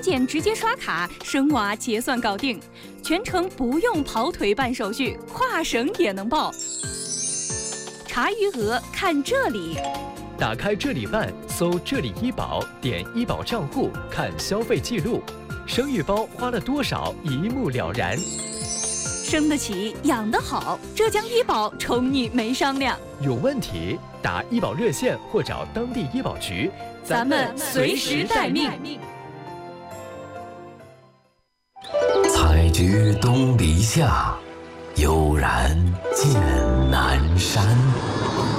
件直接刷卡，生娃结算搞定，全程不用跑腿办手续，跨省也能报。查余额看这里。 打开这里办，搜这里医保，点医保账户看消费记录，生育包花了多少一目了然。 生得起，养得好，浙江医保宠你没商量。 有问题打医保热线或找当地医保局， 咱们随时待命。 采菊东篱下，悠然见南山。